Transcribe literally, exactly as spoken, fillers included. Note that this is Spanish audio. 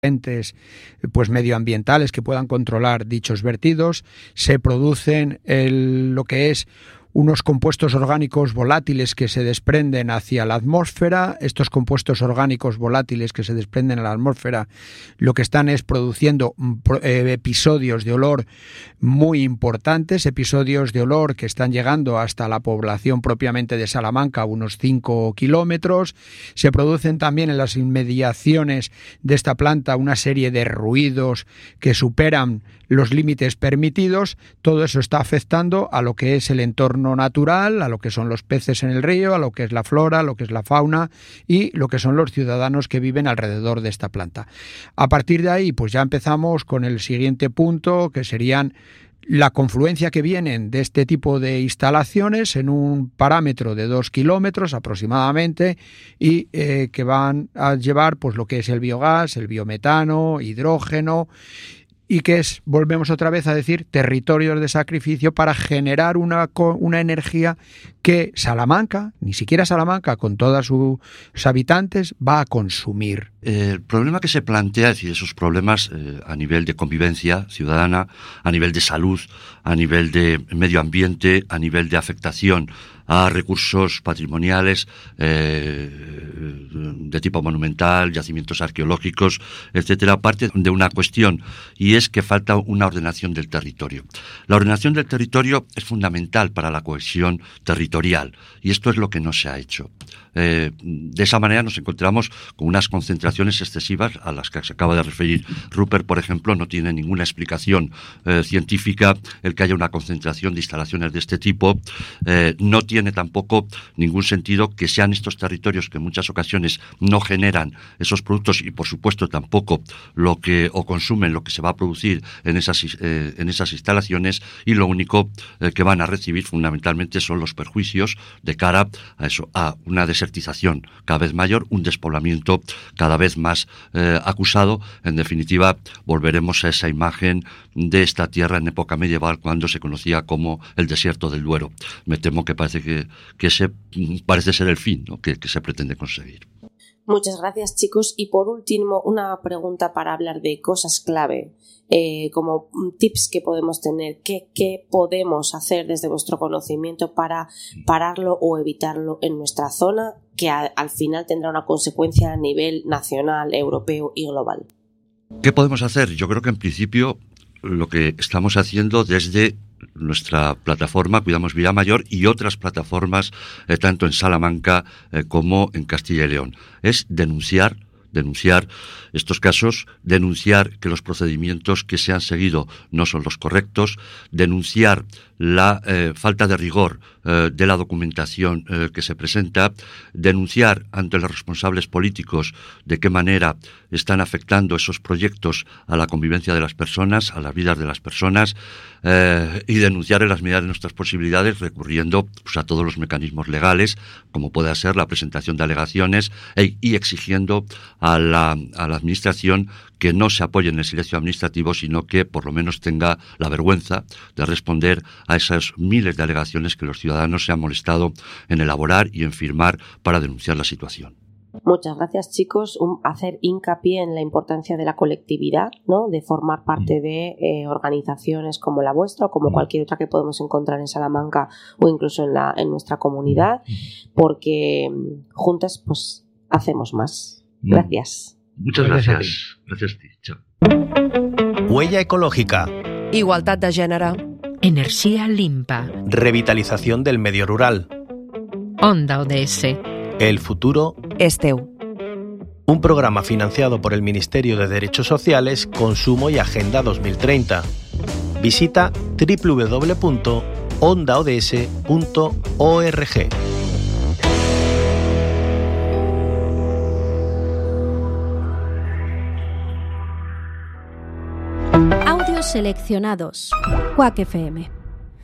entes pues medioambientales que puedan controlar dichos vertidos. Se producen el, lo que es unos compuestos orgánicos volátiles que se desprenden hacia la atmósfera. Estos compuestos orgánicos volátiles que se desprenden a la atmósfera lo que están es produciendo eh, episodios de olor muy importantes, episodios de olor que están llegando hasta la población propiamente de Salamanca, unos cinco kilómetros. Se producen también en las inmediaciones de esta planta una serie de ruidos que superan los límites permitidos. Todo eso está afectando a lo que es el entorno natural, a lo que son los peces en el río, a lo que es la flora, a lo que es la fauna y lo que son los ciudadanos que viven alrededor de esta planta. A partir de ahí, pues ya empezamos con el siguiente punto, que serían la confluencia que vienen de este tipo de instalaciones en un parámetro de dos kilómetros aproximadamente y eh, que van a llevar pues lo que es el biogás, el biometano, hidrógeno, y que es, volvemos otra vez a decir, territorios de sacrificio para generar una, una energía que Salamanca, ni siquiera Salamanca, con todos sus habitantes, va a consumir. El problema que se plantea, es decir, esos problemas eh, a nivel de convivencia ciudadana, a nivel de salud, a nivel de medio ambiente, a nivel de afectación a recursos patrimoniales eh, de tipo monumental, yacimientos arqueológicos, etcétera, parte de una cuestión, y es que falta una ordenación del territorio. La ordenación del territorio es fundamental para la cohesión territorial, y esto es lo que no se ha hecho. Eh, de esa manera nos encontramos con unas concentraciones excesivas a las que se acaba de referir Rupert, por ejemplo. No tiene ninguna explicación eh, científica el que haya una concentración de instalaciones de este tipo. Eh, no tiene tampoco ningún sentido que sean estos territorios que en muchas ocasiones no generan esos productos y por supuesto tampoco lo que o consumen lo que se va a producir en esas, eh, en esas instalaciones, y lo único eh, que van a recibir fundamentalmente son los perjuicios de cara a eso, a una desertización cada vez mayor, un despoblamiento cada vez más eh, acusado. En definitiva, volveremos a esa imagen de esta tierra en época medieval cuando se conocía como el desierto del Duero. Me temo que parece que, que ese parece ser el fin, ¿no?, que, que se pretende conseguir. Muchas gracias, chicos. Y por último, una pregunta para hablar de cosas clave, eh, como tips que podemos tener. ¿Qué, qué podemos hacer desde vuestro conocimiento para pararlo o evitarlo en nuestra zona, que a, al final tendrá una consecuencia a nivel nacional, europeo y global? ¿Qué podemos hacer? Yo creo que en principio lo que estamos haciendo desde nuestra plataforma Cuidamos Villamayor y otras plataformas, eh, tanto en Salamanca eh, como en Castilla y León, es denunciar denunciar estos casos, denunciar que los procedimientos que se han seguido no son los correctos, denunciar la eh, falta de rigor eh, de la documentación eh, que se presenta, denunciar ante los responsables políticos de qué manera están afectando esos proyectos a la convivencia de las personas, a las vidas de las personas, eh, y denunciar en las medidas de nuestras posibilidades recurriendo pues, a todos los mecanismos legales, como pueda ser la presentación de alegaciones e, y exigiendo a la, a la Administración que no se apoye en el silencio administrativo, sino que por lo menos tenga la vergüenza de responder a esas miles de alegaciones que los ciudadanos se han molestado en elaborar y en firmar para denunciar la situación. Muchas gracias, chicos. Un, hacer hincapié en la importancia de la colectividad, ¿no?, de formar parte de eh, organizaciones como la vuestra o como cualquier otra que podemos encontrar en Salamanca o incluso en, la, en nuestra comunidad, porque juntas pues hacemos más. Gracias. Muchas gracias. Gracias a ti. Chao. Huella ecológica. Igualtat de gènere. Energía limpa. Revitalización del medio rural. Onda O D S. El futuro és teu. Un programa financiado por el Ministerio de Derechos Sociales, Consumo y Agenda dos mil treinta. Visita doble u doble u doble u punto onda o d s punto org. Audios seleccionados. Quack F M.